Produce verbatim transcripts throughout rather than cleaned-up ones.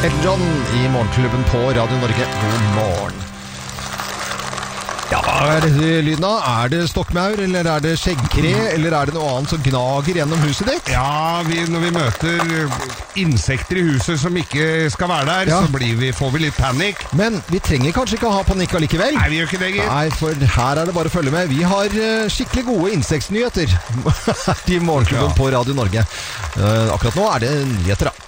Elton John i Morgenklubben på Radio Norge. God morgen. Ja, hva er det lyden av? Er det stokkmaur, eller er det skjeggkre, eller er det noe annet som gnager gjennom huset ditt? Ja, vi, når vi møter insekter i huset som ikke skal være der, ja. så blir vi, får vi litt panikk. Men vi trenger kanskje ikke å ha panikk allikevel. Nei, vi gjør ikke det, gitt. Nei, for her er det bare å følge med. Vi har skikkelig gode insektnyheter i Morgenklubben ja. på Radio Norge. Akkurat nå er det nyheter, da.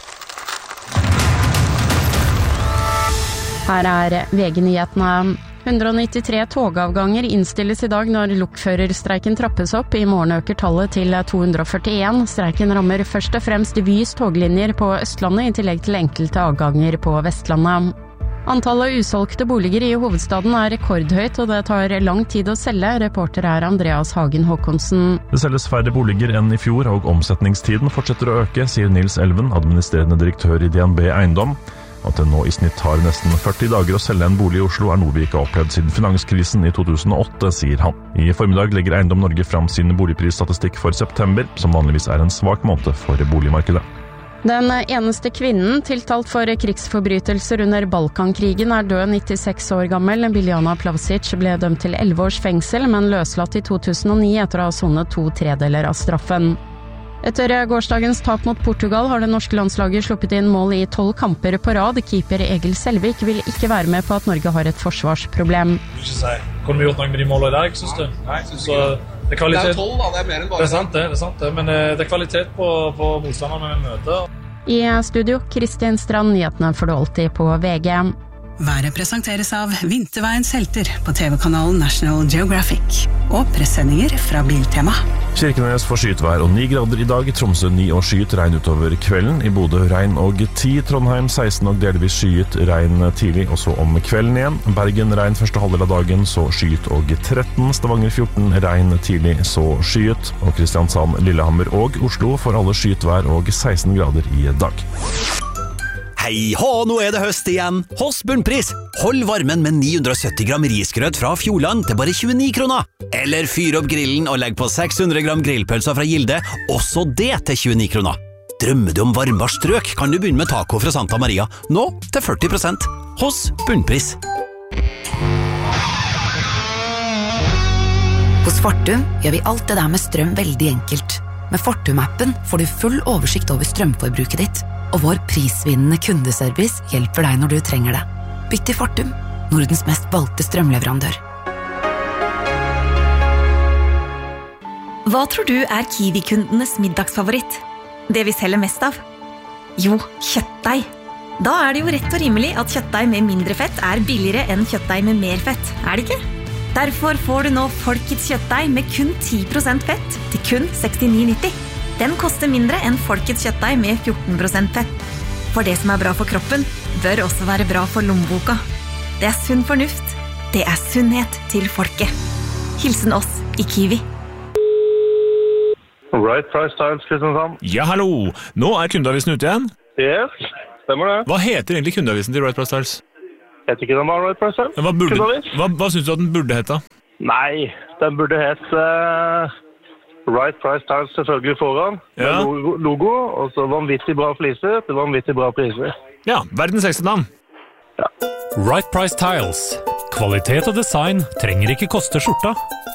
Her er V G-nyhetene. hundre nittitre togavganger innstilles i dag når lokførerstreiken trappes opp. I morgen øker tallet til to hundre førtien. Streiken rammer først og fremst Vys toglinjer på Østlandet, i tillegg til enkelte avganger på Vestlandet. Antallet usolgte boliger i hovedstaden er rekordhøyt, og det tar lang tid å selge. Reporter er Andreas Hagen Håkonsen. Det selges færre boliger enn i fjor, og omsetningstiden fortsetter å øke, sier Nils Elven, administrerende direktør i D N B Eiendom. At det nå i snitt tar nesten førti dager å selge en bolig i Oslo er noe vi ikke har opplevd siden finanskrisen i to tusen og åtte, sier han. I formiddag legger Eiendom Norge fram sin boligprisstatistikk for september, som vanligvis er en svak måned for boligmarkedet. Den eneste kvinnen tiltalt for krigsforbrytelser under Balkankrigen er død, nittiseks år gammel. Biljana Plavsic ble dømt til elleve års fengsel, men løslatt i to tusen og ni etter å ha sonet to tredeler av straffen. Etter gårsdagens tap mot Portugal har det norske landslaget sluppet inn mål i tolv kamper på rad. Keeper Egil Selvik vil ikke være med på at Norge har et forsvarsproblem. Ikke si. Kunne vi gjort noe med de målene i dag, synes du? Nei, synes så det er kvalitet. Det er tolv da, det er mer enn bare. Det er sant det, det er sant det. Men det er kvalitet på, på motstanderne vi møter. I studio, Kristin Strand, nyhetene får du alltid på V G. Været presenteres av Vinterveiens helter på T V-kanalen National Geographic og pressendinger fra Biltema. Kirkenes får skyet vær og ni grader i dag. Tromsø ni og skyet, regn utover kvelden. I Bodø regn og ti. Trondheim seksten og delvis skyet, regn tidlig, og så om kvelden igjen. Bergen regn første halvdel av dagen, så skyet og tretten. Stavanger fjorten, regn tidlig, så skyet. Og Kristiansand, Lillehammer og Oslo får alle skyet vær og seksten grader i dag. Hei hå, nå er det høst igjen. Hos Bunnpris. Hold varmen med ni hundre sytti gram risgrøt fra Fjordland til bare tjueni kroner. Eller fyr opp grillen og legg på seks hundre gram grillpølser fra Gilde, også det til tjueni kroner. Drømmer du om varmere strøk, kan du begynne med taco fra Santa Maria, nå til førti prosent. Hos Bunnpris. Hos Fortum gjør vi alt det der med strøm veldig enkelt. Med Fortum-appen får du full oversikt over strømforbruket ditt, og vår prisvinnende kundeservice hjelper deg når du trenger det. Bytt til Fortum, Nordens mest valgte strømleverandør. Hva tror du er Kiwi-kundenes middagsfavoritt? Det vi selger mest av? Jo, kjøttdeig. Da er det jo rett og rimelig at kjøttdeig med mindre fett er billigere enn kjøttdeig med mer fett, er det ikke? Derfor får du nå Folkets kjøttdeig med kun ti prosent fett til kun sekstini nitti. Den koster mindre enn Folkets kjøttdeig med fjorten prosent fett. For det som er bra for kroppen, bør også være bra for lommeboka. Det er sunn fornuft. Det er sunnhet til folket. Hilsen oss i Kiwi. Right Price Tiles, Kristiansand. Ja, hallo. Nå er kundeavisen ute igjen. Yes, stemmer det. Hva heter egentlig kundeavisen til Right Price Tiles? Jeg vet ikke den var Right Price Tiles. Hva, burde, hva, hva synes du at den burde hete? Nei, den burde hete uh, Right Price Tiles selvfølgelig foran. Ja. Logo, logo, og så vanvittig bra fliser til vanvittig bra priser. Ja, verdens sexy navn. Ja. Right Price Tiles. Kvalitet og design trenger ikke koste skjorta.